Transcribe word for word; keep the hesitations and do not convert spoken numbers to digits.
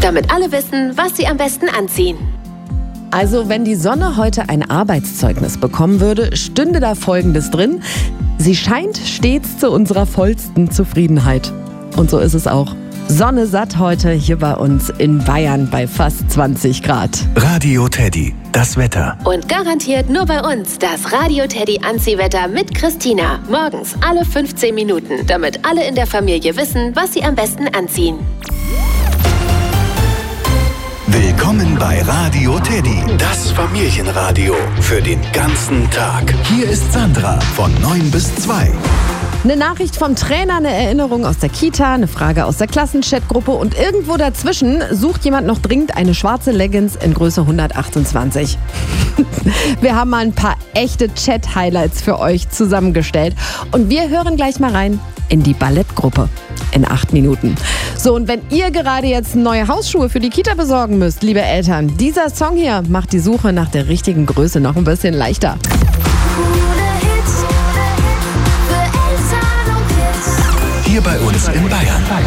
damit alle wissen, was sie am besten anziehen. Also, wenn die Sonne heute ein Arbeitszeugnis bekommen würde, stünde da Folgendes drin: Sie scheint stets zu unserer vollsten Zufriedenheit. Und so ist es auch. Sonne satt heute hier bei uns in Bayern bei fast zwanzig Grad. Radio Teddy, das Wetter. Und garantiert nur bei uns das Radio Teddy Anziehwetter mit Christina. Morgens alle fünfzehn Minuten, damit alle in der Familie wissen, was sie am besten anziehen. Willkommen bei Radio Teddy, das Familienradio für den ganzen Tag. Hier ist Sandra von neun bis zwei. Eine Nachricht vom Trainer, eine Erinnerung aus der Kita, eine Frage aus der Klassenchatgruppe und irgendwo dazwischen sucht jemand noch dringend eine schwarze Leggings in Größe hundertachtundzwanzig. Wir haben mal ein paar echte Chat-Highlights für euch zusammengestellt und wir hören gleich mal rein in die Ballettgruppe in acht Minuten. So, und wenn ihr gerade jetzt neue Hausschuhe für die Kita besorgen müsst, liebe Eltern, dieser Song hier macht die Suche nach der richtigen Größe noch ein bisschen leichter. Hier bei uns in Bayern.